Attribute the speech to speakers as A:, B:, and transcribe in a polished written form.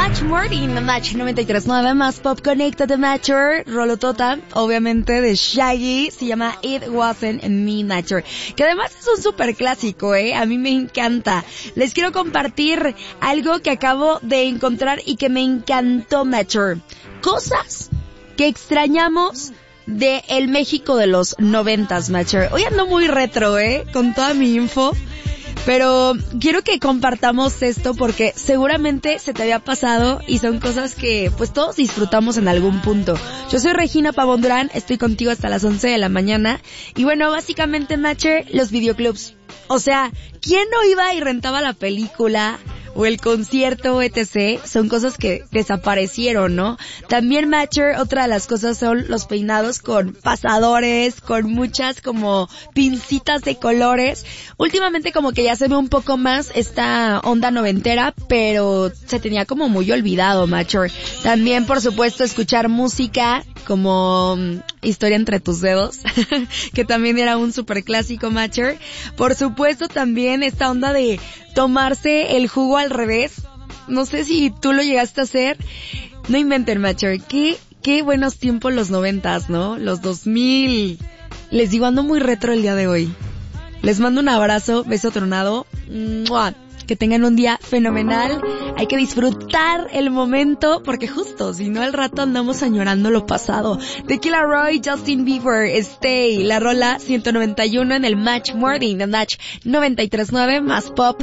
A: Match Morning, Match 93.9 más Pop Connecta The Matcher, Rolotota, obviamente de Shaggy, se llama It Wasn't Me Matcher, que además es un súper clásico, a mí me encanta. Les quiero compartir algo que acabo de encontrar y que me encantó, Matcher. Cosas que extrañamos de el México de los 90s, Matcher. Hoy ando muy retro, con toda mi info. Pero quiero que compartamos esto porque seguramente se te había pasado y son cosas que pues todos disfrutamos en algún punto. Yo soy Regina Pavón Durán, estoy contigo hasta las 11 de la mañana. Y bueno, básicamente, Matcher, los videoclubs. O sea, ¿quién no iba y rentaba la película o el concierto, etc.? Son cosas que desaparecieron, ¿no? También, Matcher, otra de las cosas son los peinados con pasadores, con muchas como pincitas de colores. Últimamente como que ya se ve un poco más esta onda noventera, pero se tenía como muy olvidado, Matcher. También, por supuesto, escuchar música como Historia entre tus dedos, que también era un super clásico, Matcher. Por supuesto, también esta onda de tomarse el jugo al revés. No sé si tú lo llegaste a hacer. No inventen, Matcher. Qué buenos tiempos los 90s, ¿no? Los 2000. Les digo, ando muy retro el día de hoy. Les mando un abrazo, beso tronado. ¡Mua! Que tengan un día fenomenal. Hay que disfrutar el momento porque justo, si no al rato andamos añorando lo pasado. Tequila Roy, Justin Bieber, Stay, la rola 191 en el Match Morning, the Match 93.9 más Pop